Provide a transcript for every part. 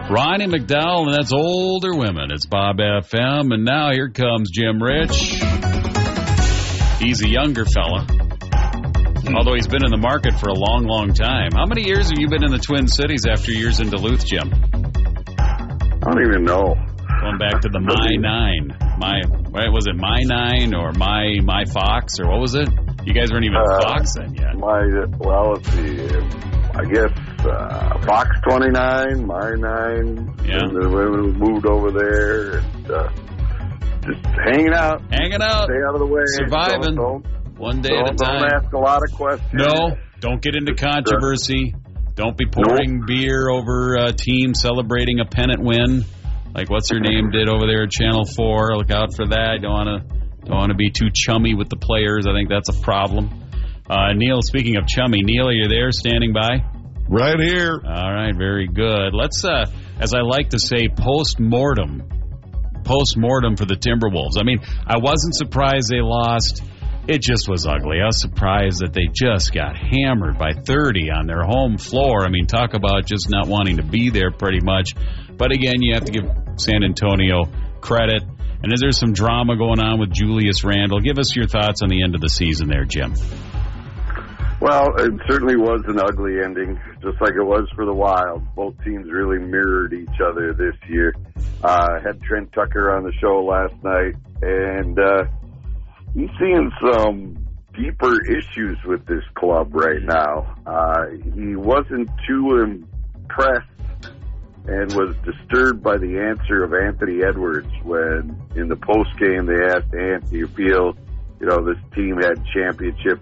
Ronnie McDowell, and that's Older Women. It's Bob FM, and now here comes Jim Rich. He's a younger fella, although he's been in the market for a long, long time. How many years have you been in the Twin Cities after years in Duluth, Jim? I don't even know. Going back to the My 9. Was it My 9 or My Fox, or what was it? You guys weren't even Fox then yet. Let's see. I guess Fox 29, My 9. Yeah. And then we moved over there and just hanging out. Hanging out. Stay out of the way. Surviving. One day at a time. Don't ask a lot of questions. No. Don't get into controversy. Don't be pouring beer over a team celebrating a pennant win, like what's her name did over there at Channel 4. Look out for that. Don't want to be too chummy with the players. I think that's a problem. Neil, speaking of chummy, Neil, are you there, standing by? Right here. All right, very good. Let's, as I like to say, post-mortem for the Timberwolves. I mean, I wasn't surprised they lost. It just was ugly. I was surprised that they just got hammered by 30 on their home floor. I mean, talk about just not wanting to be there pretty much. But again, you have to give San Antonio credit. And is there some drama going on with Julius Randle? Give us your thoughts on the end of the season there, Jim. Well, it certainly was an ugly ending, just like it was for the Wild. Both teams really mirrored each other this year. Had Trent Tucker on the show last night, and he's seeing some deeper issues with this club right now. He wasn't too impressed and was disturbed by the answer of Anthony Edwards when, in the postgame, they asked Ant, do you feel, this team had championship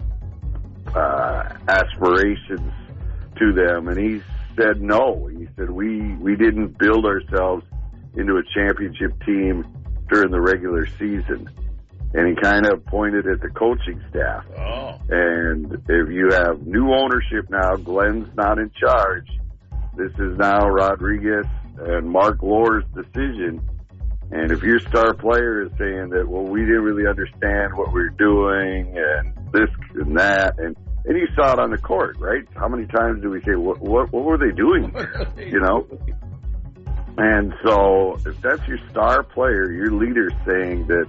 aspirations to them? And he said no. He said, we didn't build ourselves into a championship team during the regular season. And he kind of pointed at the coaching staff. Oh. And if you have new ownership now, Glenn's not in charge. This is now Rodriguez and Mark Lohr's decision. And if your star player is saying that, well, we didn't really understand what we were doing and this and that, and you saw it on the court, right? How many times do we say, what were they doing there? And so if that's your star player, your leader saying that,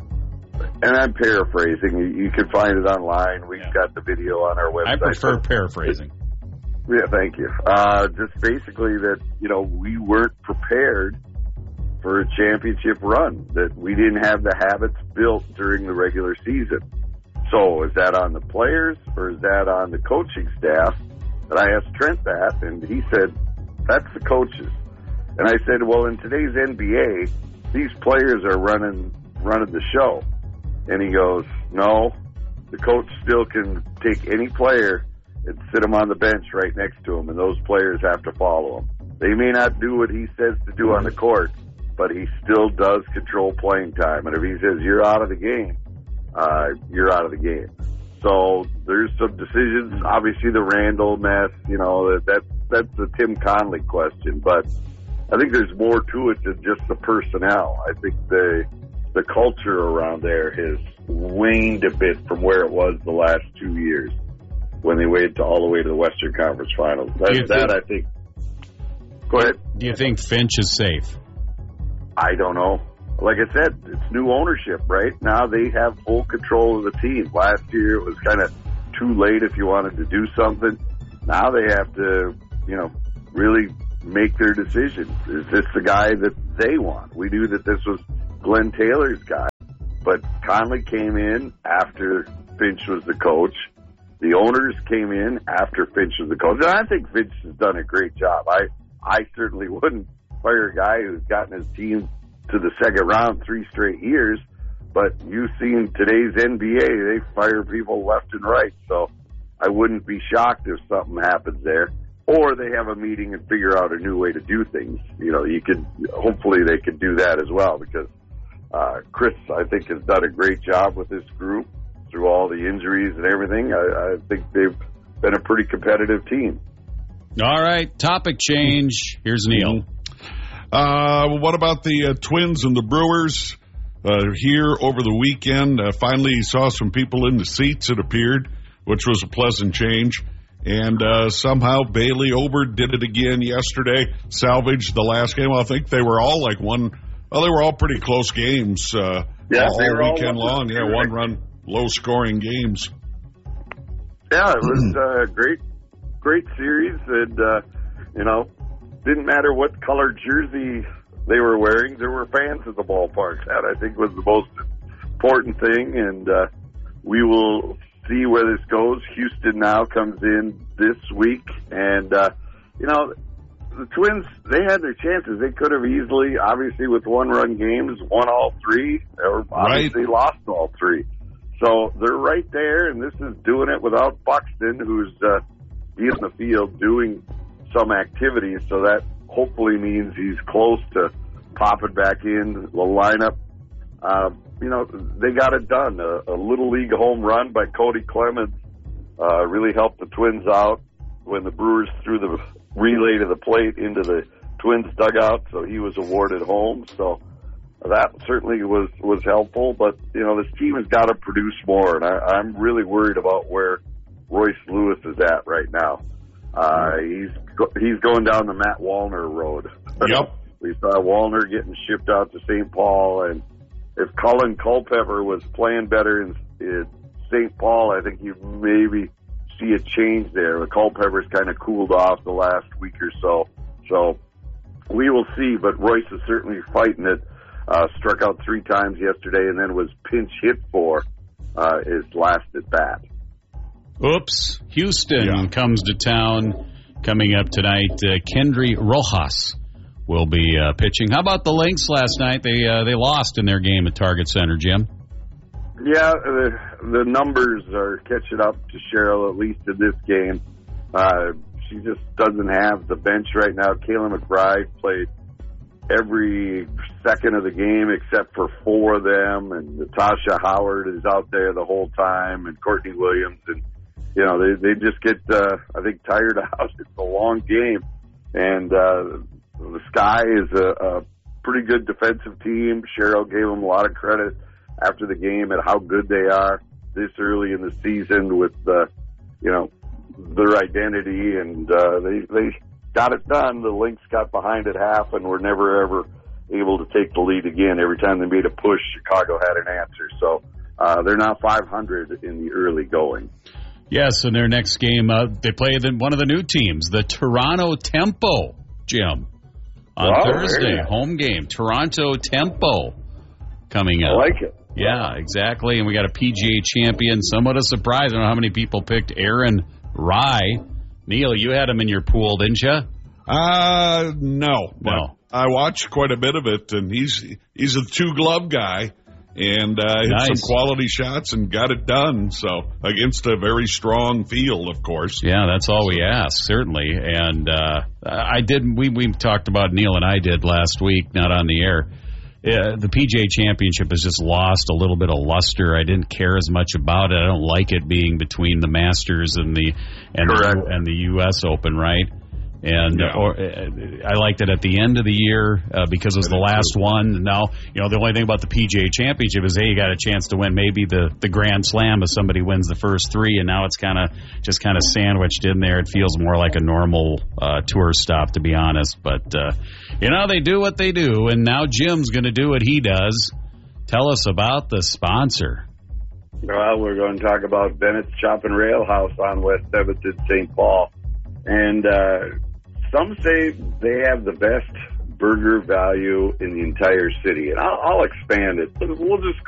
and I'm paraphrasing, you can find it online. We've got the video on our website. I prefer paraphrasing. Yeah, thank you. Just basically that, we weren't prepared for a championship run, that we didn't have the habits built during the regular season. So is that on the players or is that on the coaching staff? And I asked Trent that, and he said, that's the coaches. And I said, well, in today's NBA, these players are running the show. And he goes, no, the coach still can take any player and sit him on the bench right next to him, and those players have to follow him. They may not do what he says to do on the court, but he still does control playing time. And if he says you're out of the game, you're out of the game. So there's some decisions. Obviously, the Randall mess, that's the Tim Connolly question. But I think there's more to it than just the personnel. I think the culture around there has waned a bit from where it was the last 2 years when they waited all the way to the Western Conference Finals. I think. Go ahead. Do you think Finch is safe? I don't know. Like I said, it's new ownership, right? Now they have full control of the team. Last year it was kind of too late if you wanted to do something. Now they have to, really make their decision. Is this the guy that they want? We knew that this was Glenn Taylor's guy, but Conley came in after Finch was the coach. The owners came in after Finch was the coach. And I think Finch has done a great job. I certainly wouldn't fire a guy who's gotten his team to the second round 3 straight years, but you've seen today's NBA, they fire people left and right, so I wouldn't be shocked if something happens there. Or they have a meeting and figure out a new way to do things. Hopefully they could do that as well, because Chris, I think, has done a great job with this group through all the injuries and everything. I think they've been a pretty competitive team. All right, topic change. Here's Neil. What about the Twins and the Brewers here over the weekend? Finally saw some people in the seats, it appeared, which was a pleasant change. And somehow Bailey Ober did it again yesterday, salvaged the last game. I think they were all they were all pretty close games all weekend long. Yeah, one-run, low-scoring games. Yeah, it was a great series. And, didn't matter what color jersey they were wearing. There were fans at the ballpark. That, I think, was the most important thing. And we will see where this goes. Houston now comes in this week. And, the Twins, they had their chances. They could have easily, obviously, with one-run games, won all three, or obviously lost all three. So they're right there, and this is doing it without Buxton, who's in the field doing some activities. So that hopefully means he's close to popping back in the lineup. They got it done. A Little League home run by Cody Clemens really helped the Twins out when the Brewers threw the relay to the plate into the Twins dugout, so he was awarded home. So that certainly was helpful. But, this team has got to produce more, and I'm really worried about where Royce Lewis is at right now. He's going down the Matt Wallner road. Yep. We saw Wallner getting shipped out to St. Paul, and if Cullen Culpepper was playing better in St. Paul, I think you'd maybe see a change there. The Culpepper's kind of cooled off the last week or so. So we will see, but Royce is certainly fighting it. Struck out 3 times yesterday and then was pinch hit for his last at bat. Oops. Houston comes to town coming up tonight. Kendry Rojas will be pitching. How about the Lynx last night? They lost in their game at Target Center, Jim. Yeah, the numbers are catching up to Cheryl, at least in this game. She just doesn't have the bench right now. Kayla McBride played every second of the game except for 4 of them, and Natasha Howard is out there the whole time, and Courtney Williams, and they just get I think tired out. It's a long game, and the Sky is a pretty good defensive team. Cheryl gave them a lot of credit after the game at how good they are this early in the season with their identity, and they got it done. The Lynx got behind at half and were never ever able to take the lead again. Every time they made a push, Chicago had an answer. So they're now 500 in the early going. Yes, in their next game, they play one of the new teams, the Toronto Tempo, Jim, on Thursday. Home game, Toronto Tempo coming up. I like it. Yeah, exactly. And we got a PGA champion. Somewhat a surprise. I don't know how many people picked Aaron Rai. Neil, you had him in your pool, didn't you? No. I watched quite a bit of it, and he's a 2-glove guy, and hit some quality shots and got it done. So against a very strong field, of course. Yeah, that's all we ask, certainly. And we talked about, Neil and I did last week, not on the air. The PGA Championship has just lost a little bit of luster. I didn't care as much about it. I don't like it being between the Masters and the U.S. Open, right? And I liked it at the end of the year because it was the last one. Now, the only thing about the PGA Championship is, hey, you got a chance to win maybe the Grand Slam if somebody wins the first 3, and now it's kind of sandwiched in there. It feels more like a normal tour stop, to be honest. But, they do what they do, and now Jim's going to do what he does. Tell us about the sponsor. Well, we're going to talk about Bennett's Shop and Rail House on West 7th in St. Paul. And some say they have the best burger value in the entire city. And I'll expand it. We'll just